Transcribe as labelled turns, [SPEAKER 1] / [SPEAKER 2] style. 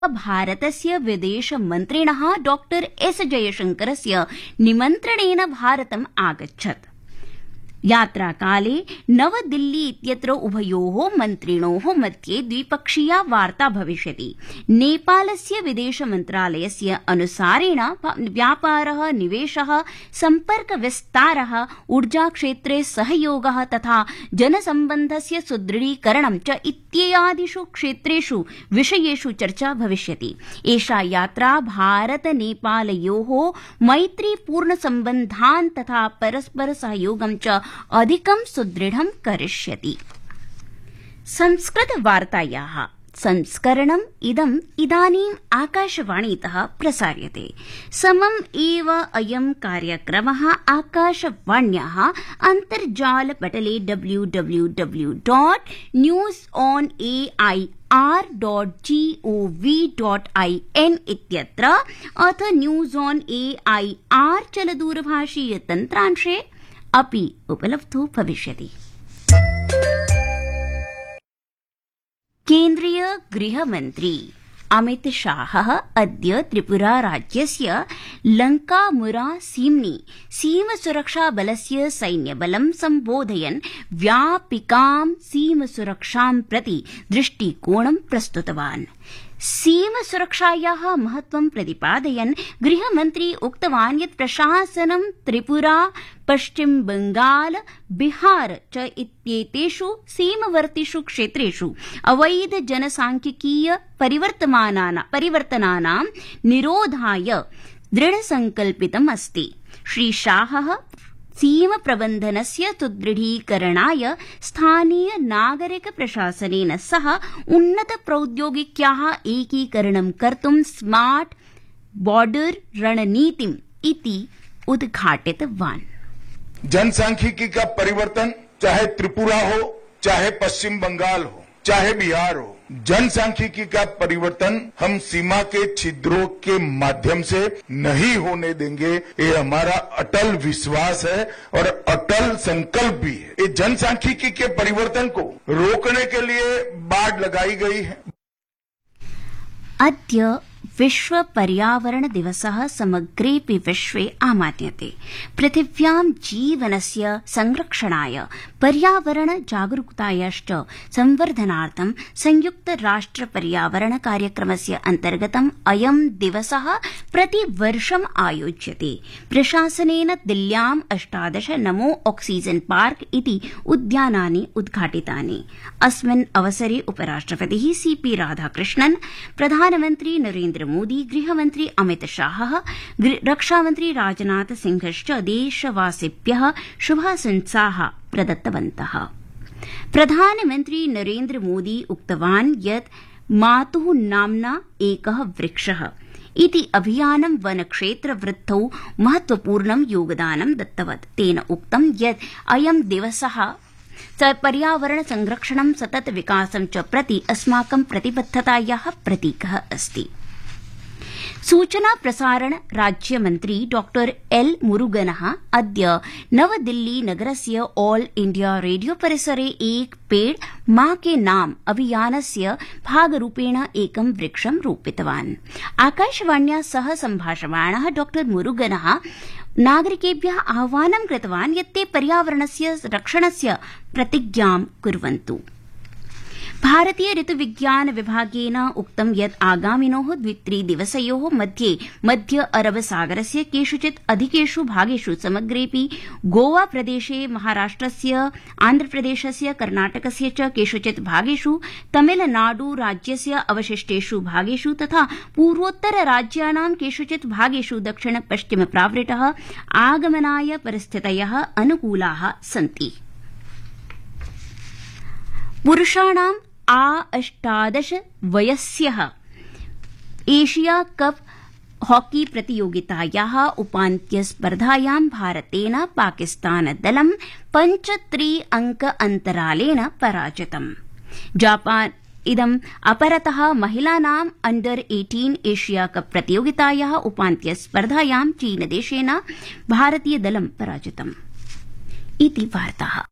[SPEAKER 1] भारतस्य विदेशमन्त्रिणः doctor S जयशंकरस्य निमन्त्रणेन भारतम् आगच्छत्। यात्राकाले नवदिल्ली इत्यत्र उभयोः मन्त्रिणोः मध्ये द्विपक्षीया वार्ता भविष्यति। नेपालस्य विदेशमन्त्रालयस्य अनुसारेण व्यापारः, निवेशः, सम्पर्कविस्तारः, ऊर्जाक्षेत्रे सहयोगः तथा जनसम्बन्धस्य सुदृढीकरणं च इत्यादिषु क्षेत्रेषु विषयेषु चर्चा भविष्यति। एषा यात्रा भारत नेपालयोः मैत्रीपूर्णसम्बन्धान् तथा परस्पर सहयोगं च अधिकं सुदृढं करिष्यति। संस्कृतवार्तायाः संस्करणम् इदानीम् आकाशवाणीतः प्रसार्यते। समम् एव अयं कार्यक्रमः आकाशवाण्याः अन्तर्जालपटले www.newsonair.gov.in इत्यत्र अथ न्यूज़ ऑन एआईआर चलदूरभाषीय तन्त्रांशे अपि उपलब्धो भविष्यति। केन्द्रीय गृहमन्त्री अमित शाहः अद्य त्रिपुरा राज्यस्य लंकामुरा सीम्नि सीमसुरक्षाबलस्य सैन्यबलं सम्बोधयन् व्यापिकां सीमसुरक्षां प्रति दृष्टिकोणं प्रस्तुतवान्। सीमसुरक्षायाः महत्वं प्रतिपादयन् गृहमन्त्री उक्तवान् यत् प्रशासनं त्रिपुरा, पश्चिम बंगाल, बिहार च इत्येतेषु सीमवर्तिषु क्षेत्रेषु अवैध जनसांख्यिकीय परिवर्तनानां निरोधाय दृढसंकल्पितम् अस्ति। श्री शाहः सीम प्रबन्धनस्य सुदृढीकरणाय स्थानीय नागरिक प्रशासनेन सह उन्नत प्रौद्योगिक्याः एकीकरणं कर्तुं स्मार्ट बॉर्डर रणनीतिम् इति उद्घाटितवान्।
[SPEAKER 2] जनसांख्यिकी का परिवर्तन चाहे त्रिपुरा हो, चाहे पश्चिम बंगाल हो, चाहे बिहार हो, जनसांख्यिकी का परिवर्तन हम सीमा के छिद्रों के माध्यम से नहीं होने देंगे। ये हमारा अटल विश्वास है और अटल संकल्प भी है। ये जनसांख्यिकी के परिवर्तन को रोकने के लिए बाड़ लगाई गई है।
[SPEAKER 1] अद्य विश्व पर्यावरण दिवसः समग्रेऽपि विश्वे आमान्यते। पृथिव्यां जीवनस्य संरक्षणाय पर्यावरण जागरूकतायाश्च संवर्धनार्थं संयुक्त राष्ट्र पर्यावरण कार्यक्रमस्य अन्तर्गतम् अयं दिवसः प्रतिवर्षम् आयोज्यते। प्रशासनेन दिल्ल्याम् 18 नमो ऑक्सीजन पार्क इति उद्यानानि उद्घाटितानि। अस्मिन् अवसरे उपराष्ट्रपतिः सीपी राधाकृष्णन्, प्रधानमन्त्री नरेन्द्र मोदी, गृहमन्त्री अमित शाहः, रक्षामन्त्री राजनाथ सिंहश्च देशवासिभ्यः शुभाशंसाः प्रदत्तवन्तः। प्रधानमन्त्री नरेन्द्र मोदी उक्तवान् यत् मातुः नाम्ना एकः वृक्षः इति अभियानं वनक्षेत्र वृद्धौ महत्वपूर्णं योगदानं दत्तवत्। तेन उक्तं यत् अयं दिवसः पर्यावरण संरक्षणं, सतत विकासं च प्रति अस्माकं प्रतिबद्धतायाः प्रतीकः अस्ति। सूचना प्रसारण राज्यमन्त्री डॉक्टर एल मुरुगनः अद्य नवदिल्ली नगरस्य ऑल इंडिया रेडियो परिसरे एक पेड़ मां के नाम अभियानस्य भागरूपेण एकं वृक्षं रोपितवान्। आकाशवाण्या सह सम्भाषमाणः डॉक्टर मुरुगनः नागरिकेभ्यः आह्वानं कृतवान् यत् ते पर्यावरणस्य रक्षणस्य प्रतिज्ञां कुर्वन्तु। भारतीय ऋतुविज्ञान विभागेन उक्तं यत् आगामिनोः 2-3 दिवसयोः मध्ये मध्य अरब सागरस्य केषुचित् अधिकेषु भागेषु समग्रेऽपि गोवा प्रदेशे, महाराष्ट्रस्य, आन्ध्रप्रदेशस्य, कर्णाटकस्य च केषुचित् भागेषु, तमिलनाडु राज्यस्य अवशिष्टेषु भागेषु तथा पूर्वोत्तर राज्यानां केषुचित् भागेषु दक्षिण पश्चिम प्रावृट्टः आगमनाय परिस्थितयः अनुकूलाः सन्ति। पुरुषाणां A18 वयस्यः एशिया कप हॉकी प्रतियोगितायाः उपान्त्यस्पर्धायां भारतेन पाकिस्तानदलं 5-3 अंक अन्तरालेन पराजितम्। जापान इदम् अपरतः महिलानां अंडर 18 एशिया कप प्रतियोगितायाः उपान्त्यस्पर्धायां चीनदेशेन भारतीयदलं पराजितम्। इति वार्ताः।